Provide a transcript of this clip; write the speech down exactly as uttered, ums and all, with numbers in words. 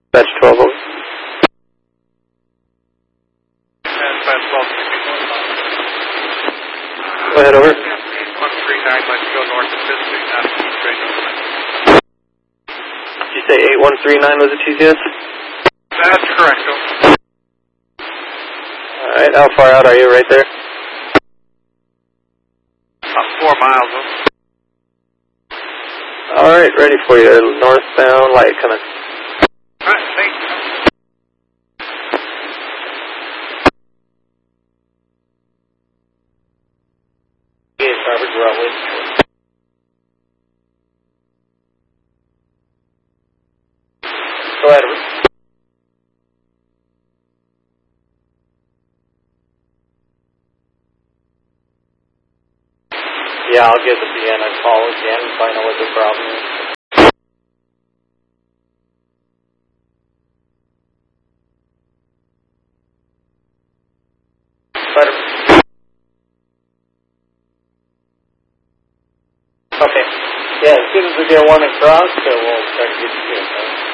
Batch twelve over. Go ahead, over. one three nine, let's go north of fifth Street, not straight over. Did you say eight one three nine was the T C S? That's correct, over. Alright, how far out are you right there? About four miles, over. Alright, ready for you. Northbound light coming. Alright, thanks. Yeah, Harvard, we're out west. Go ahead, over. Yeah, I'll give the B N a call again and find out what the problem is. Better. Okay. Yeah, as soon as we get one across, uh, we'll start getting to it.